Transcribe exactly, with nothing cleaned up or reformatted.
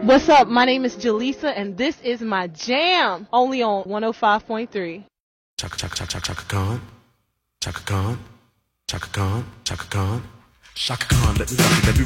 What's up? My name is Jaleesa, and this is my jam, only on one oh five point three. Chaka chaka chaka chaka chaka Khan, Chaka Khan, Chaka Khan, Chaka Khan, Chaka Khan. Let me rock it, let me